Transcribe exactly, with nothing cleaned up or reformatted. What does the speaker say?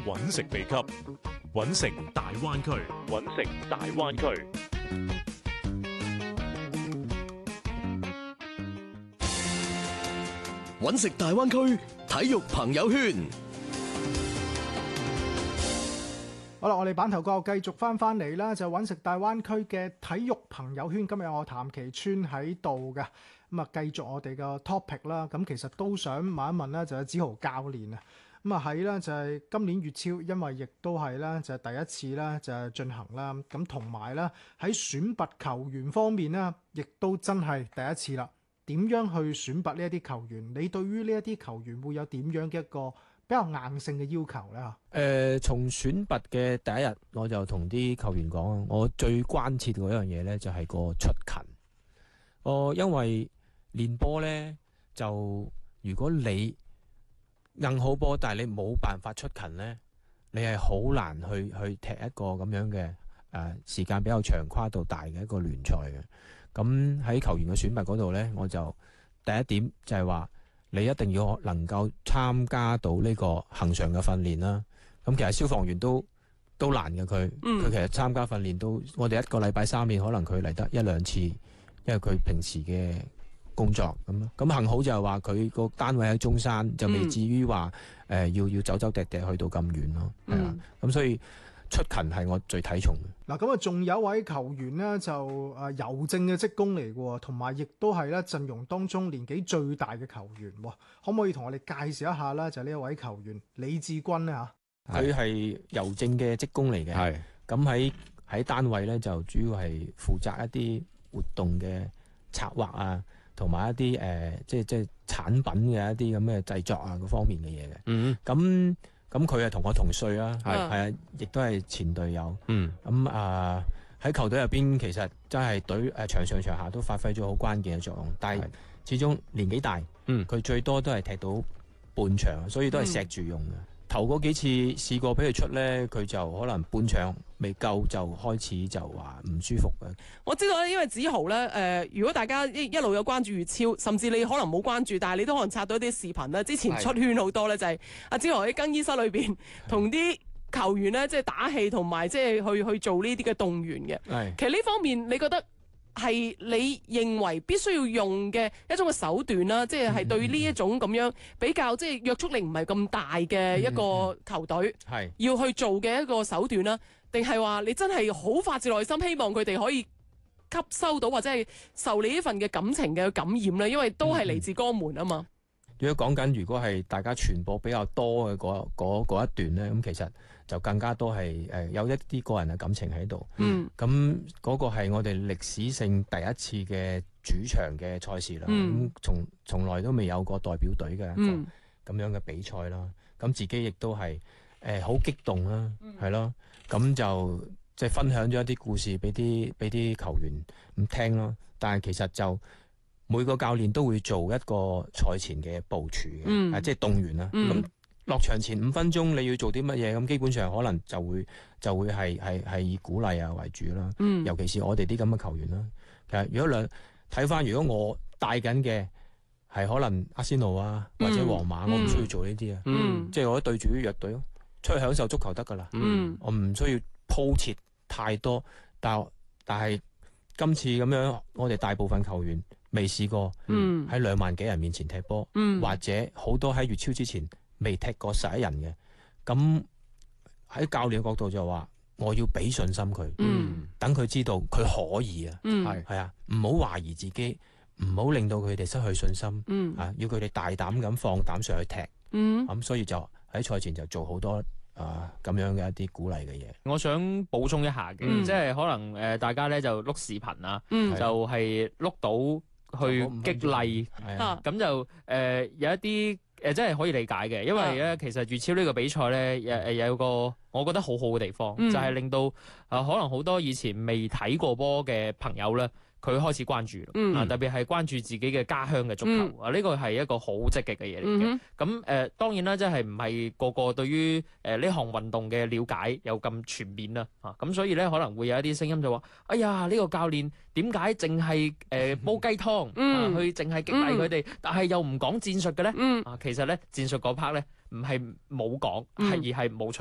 揾食秘笈，揾食大灣區，揾食大灣區。 揾食大灣區體育朋友圈。 好啦，我哋版頭個繼續翻翻嚟啦，就揾食大灣區嘅體育朋友圈。今日我譚其川喺度嘅，咁啊繼續我哋嘅 topic 啦。咁其實都想問一問咧，就係子豪教練啊。咁啊喺咧就係今年粵超，因為亦都係咧就係第一次咧就係進行啦。咁同埋咧喺選拔球員方面咧，亦都真係第一次啦。點樣去選拔呢一啲球員？你對於呢一啲球員會有點樣嘅一個比較硬性嘅要求咧？嚇、 呃，誒，從選拔嘅第一日，我就同啲球員講，我最關切嗰樣嘢咧就係個出勤。我因為練波咧，就如果你硬好波，但係你冇辦法出勤咧，你係好難去去踢一個咁樣嘅誒、呃、時間比較長、跨度大嘅一個聯賽嘅。咁喺球員嘅選拔嗰度咧，我就第一點就係話，你一定要能夠參加到呢個恆常嘅訓練啦。咁其實消防員都都難嘅，佢佢、嗯、其實參加訓練都，我哋一個禮拜三面可能佢嚟得一兩次，因為佢平時嘅工作咁。咁幸好就係話佢個單位喺中山，就未至於話誒、嗯呃、要要走走趯趯去到咁遠咯。係啊、嗯，咁所以出勤係我最睇重嘅。 嗱，咁啊，仲有一位球員呢，就誒郵政嘅職工嚟嘅喎，同埋亦都係咧陣容當中年紀最大嘅球員喎。可唔可以同我哋介紹一下咧？就呢、是、一位球員李志軍咧嚇。 佢係郵政嘅職工嚟嘅。係咁喺喺單位咧，就主要係負責一啲活動嘅策劃啊，同埋一啲誒、呃、即係即係產品嘅一啲咁嘅製作啊嗰方面嘅嘢嘅。嗯，咁。咁佢係同我同歲啦，係係啊，亦都係前隊友。嗯，咁啊喺球隊入邊，其實真係隊誒場上場下都發揮咗好關鍵嘅作用。但係始終年紀大，嗯，佢最多都係踢到半場，所以都係錫住用嘅。嗯、頭嗰幾次試過俾佢出咧，佢就可能半場未夠就開始就話唔舒服嘅。 我知道咧，因為子豪咧，誒、呃，如果大家一一路有關注粵超，甚至你可能冇關注，但係你都可能刷到一啲視頻啦。之前出圈好多咧，就係阿子豪喺更衣室裏邊同啲球員咧，即係打氣同埋即係去去做呢啲嘅動員嘅。係，其實呢方面你覺得係你認為必須要用嘅一種嘅手段啦，即係係對呢一種咁樣比較即係約束力唔係咁大嘅一個球隊，係、嗯、要去做嘅一個手段啦。定係話你真係好發自內心希望佢哋可以吸收到或者係受你呢份嘅感情嘅感染咧，因為都係嚟自江門啊嘛。嗯、 如果講緊如果係大家傳播比較多嘅嗰嗰一段咧，咁其實就更加多係誒有一啲個人嘅感情喺度。嗯，咁嗰個係我哋歷史性第一次嘅主場嘅賽事啦。嗯，咁從從來都未有過代表隊嘅一個咁樣嘅比賽啦。咁自己亦都係誒好激動啦，係咯。咁就即係、就是、分享咗一啲故事俾啲俾啲球員咁聽咯。但係其實就每個教練都會做一個賽前嘅部署嘅，嗯、啊即係動員啦。咁、嗯、落場前五分鐘你要做啲乜嘢？咁基本上可能就會就會係係係以鼓勵啊為主啦。嗯、尤其是我哋啲咁嘅球員啦。其實如果兩睇翻，如果我帶緊嘅係可能阿仙奴啊或者皇馬，嗯、我唔需要做呢啲啊。嗯、即係我對住啲弱隊咯。出去享受足球得噶啦，嗯、我唔需要鋪設太多，但但係今次咁樣，我哋大部分球員未試過喺兩萬幾人面前踢波，嗯、或者好多喺粵超之前未踢過十一人嘅，咁喺教練嘅角度就話，我要俾信心佢，等佢、嗯、知道佢可以啊，係係、嗯、啊，唔好懷疑自己，唔好令到佢哋失去信心，嗯、啊，要佢哋大膽咁放膽上去踢，咁、嗯嗯、所以就。喺賽前就做好多啊咁樣嘅一啲鼓勵嘅嘢。 我想補充一下嘅，嗯、即係可能誒、呃、大家咧就碌視頻啊，嗯、就係碌到去激勵，咁就誒、呃、有一啲誒、呃、真係可以理解嘅，因為咧、啊、其實粵超呢個比賽咧誒誒有個我覺得好好嘅地方，嗯、就係令到啊、呃、可能好多以前未睇過波嘅朋友咧。佢開始關注，嗯、啊特別係關注自己嘅家鄉嘅足球，嗯、啊呢個係一個好積極嘅嘢嚟嘅。咁誒、嗯呃、當然啦，即係唔係個個對於誒呢項運動嘅了解有咁全面啦，啊咁所以咧可能會有一啲聲音就話：哎呀呢、呢個教練點解淨係誒煲雞湯，嗯、啊去淨係激勵佢哋，嗯、但係又唔講戰術嘅咧？嗯、啊其實咧戰術嗰 part 咧唔係冇講，係、嗯、而係冇出。